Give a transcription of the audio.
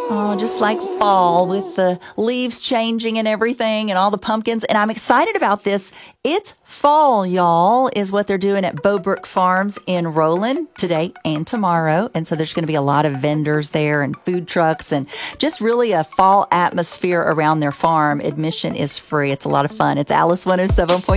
Oh, just like fall with the leaves changing and everything and all the pumpkins. And I'm excited about this. It's fall, y'all, is what they're doing at Bowbrook Farms in Roland today and tomorrow. And so there's going to be a lot of vendors there and food trucks and just really a fall atmosphere around their farm. Admission is free. It's a lot of fun. It's Alice 107.9.